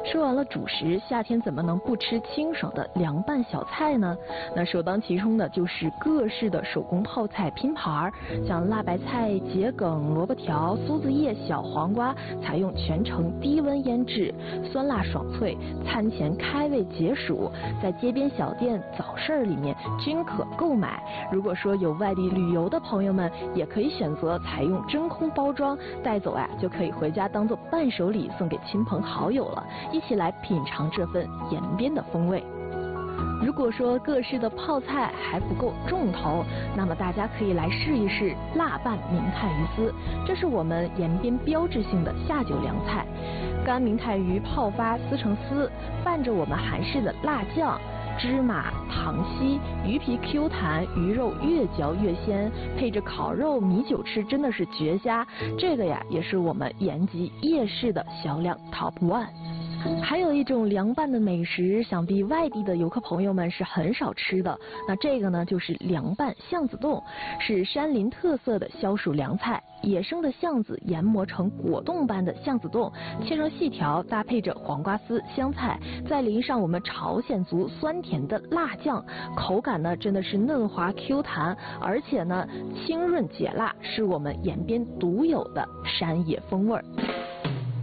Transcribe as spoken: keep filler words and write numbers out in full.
吃完了主食，夏天怎么能不吃清爽的凉拌小菜呢？那首当其冲的就是各式的手工泡菜拼盘儿，像辣白菜、桔梗、萝卜条、苏子叶、小黄瓜，采用全程低温腌制，酸辣爽脆，餐前开胃解暑，在街边小店、早市儿里面均可购买。如果说有外地旅游的朋友们，也可以选择采用真空包装带走呀，就可以回家当做伴手礼送给亲朋好友了，一起来品尝这份延边的风味。如果说各式的泡菜还不够重头，那么大家可以来试一试辣拌明太鱼丝，这是我们延边标志性的下酒凉菜。干明太鱼泡发撕成丝，拌着我们韩式的辣酱。芝麻、糖稀，鱼皮 Q 弹，鱼肉越嚼越鲜，配着烤肉、米酒吃，真的是绝佳。这个呀，也是我们延吉夜市的销量 top one。还有一种凉拌的美食，想必外地的游客朋友们是很少吃的。那这个呢，就是凉拌橡子冻，是山林特色的消暑凉菜。野生的橡子研磨成果冻般的橡子冻，切成细条，搭配着黄瓜丝、香菜，再淋上我们朝鲜族酸甜的辣酱，口感呢真的是嫩滑 Q 弹，而且呢清润解辣，是我们延边独有的山野风味儿。